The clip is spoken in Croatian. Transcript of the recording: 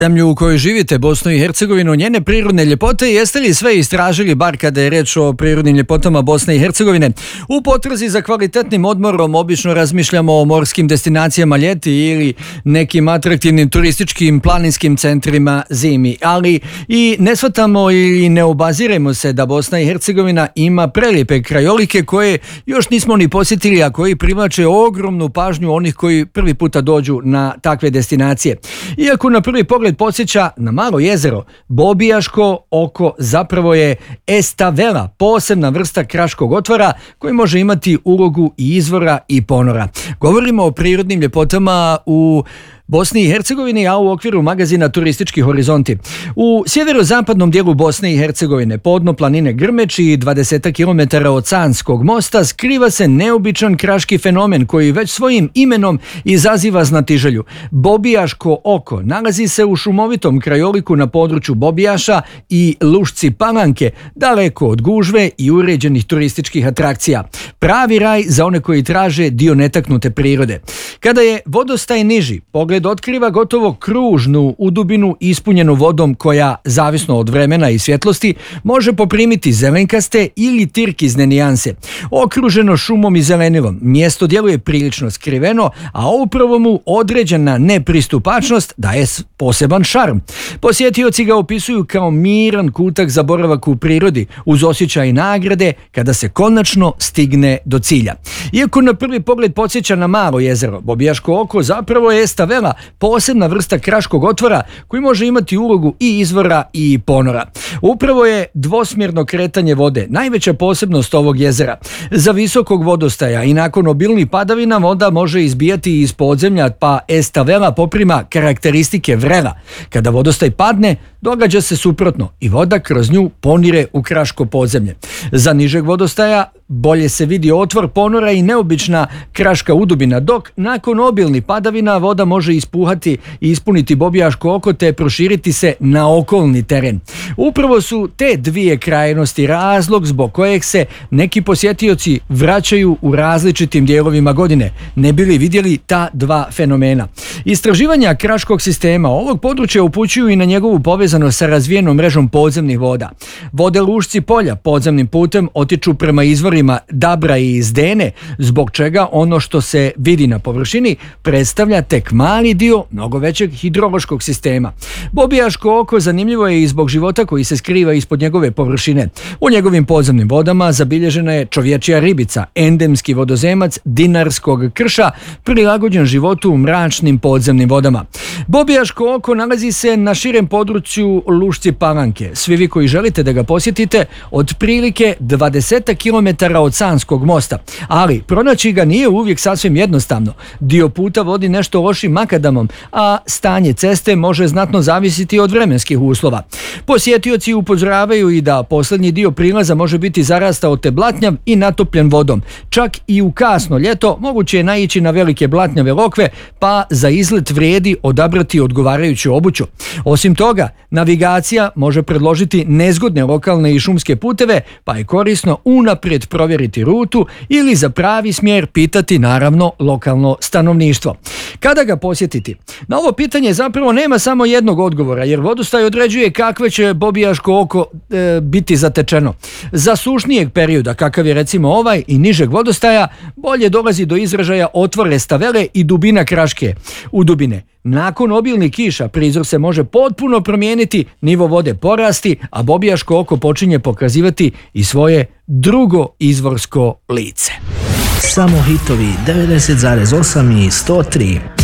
Zemlju u kojoj živite, Bosnu i Hercegovinu, njene prirodne ljepote, jeste li sve istražili, bar kada je reč o prirodnim ljepotama Bosne i Hercegovine? U potrazi za kvalitetnim odmorom obično razmišljamo o morskim destinacijama ljeti ili nekim atraktivnim turističkim planinskim centrima zimi, ali i ne shvatamo ili ne obaziremo se da Bosna i Hercegovina ima prelijepe krajolike koje još nismo ni posjetili, a koji privlače ogromnu pažnju onih koji prvi puta dođu na takve destinacije. Iako na prvi pogled podsjeća na malo jezero, Bobijaško oko zapravo je estavela, posebna vrsta kraškog otvora koji može imati ulogu i izvora i ponora. Govorimo o prirodnim ljepotama u Bosni i Hercegovini, a u okviru magazina Turistički horizonti. U sjeverozapadnom dijelu Bosne i Hercegovine, podno planine Grmeč i 20 km od Sanskog mosta, skriva se neobičan kraški fenomen koji već svojim imenom izaziva znatiželju. Bobijaško oko nalazi se u šumovitom krajoliku na području Bobijaša i Lušci Palanke, daleko od gužve i uređenih turističkih atrakcija. Pravi raj za one koji traže dio netaknute prirode. Kada je vodostaj niži, pogled otkriva gotovo kružnu udubinu ispunjenu vodom koja, zavisno od vremena i svjetlosti, može poprimiti zelenkaste ili tirkizne nijanse. Okruženo šumom i zelenilom, mjesto djeluje prilično skriveno, a upravo mu određena nepristupačnost daje poseban šarm. Posjetioci ga opisuju kao miran kutak za boravak u prirodi, uz osjećaj nagrade kada se konačno stigne do cilja. Iako na prvi pogled podsjeća na malo jezero, Bobijaško oko zapravo je estavela, posebna vrsta kraškog otvora koji može imati ulogu i izvora i ponora. Upravo je dvosmjerno kretanje vode najveća posebnost ovog jezera. Za visokog vodostaja i nakon obilnih padavina voda može izbijati iz podzemlja, pa estavela poprima karakteristike vrela. Kada vodostaj padne, događa se suprotno i voda kroz nju ponire u kraško podzemlje. Za nižeg vodostaja bolje se vidi otvor ponora i neobična kraška udubina, dok nakon obilnih padavina voda može ispuhati i ispuniti Bobijaško oko te proširiti se na okolni teren. Upravo su te dvije krajnosti razlog zbog kojeg se neki posjetioci vraćaju u različitim dijelovima godine, ne bi li vidjeli ta dva fenomena. Istraživanja kraškog sistema ovog područja upućuju i na njegovu povezanost sa razvijenom mrežom podzemnih voda. Vode Lušci polja podzemnim putem otiču prema izvorima Dabra i Zdene, zbog čega ono što se vidi na površini predstavlja tek mali dio mnogo većeg hidrološkog sistema. Bobijaško oko zanimljivo je i zbog života koji se skriva ispod njegove površine. U njegovim podzemnim vodama zabilježena je čovječja ribica, endemski vodozemac Dinarskog krša, prilagođen životu u mračnim podzemnim vodama. Bobijaško oko nalazi se na širem području Lušci Palanke. Svi vi koji želite da ga posjetite, otprilike 20 km od Sanskog mosta, ali pronaći ga nije uvijek sasvim jednostavno. Dio puta vodi nešto lošim makadamom, a stanje ceste može znatno zavisiti od vremenskih uslova. Posjetioci upozoravaju i da posljednji dio prilaza može biti zarastao te blatnjav i natopljen vodom. Čak i u kasno ljeto moguće je naići na velike blatnjave lokve, pa za izlet vrijedi odabrati odgovarajuću obuću. Osim toga, navigacija može predložiti nezgodne lokalne i šumske puteve, pa je korisno unaprijed provjeriti rutu ili za pravi smjer pitati naravno lokalno stanovništvo. Kada ga posjetiti? Na ovo pitanje zapravo nema samo jednog odgovora, jer vodostaj određuje kakve će Bobijaško oko biti zatečeno. Za sušnijeg perioda, kakav je recimo ovaj, i nižeg vodostaja, bolje dolazi do izražaja otvor estavele i dubina kraške udubine. Nakon obilnih kiša prizor se može potpuno promijeniti, nivo vode porasti, a Bobijaško oko počinje pokazivati i svoje drugo izvorsko lice. Samo hitovi 90,8 i 103.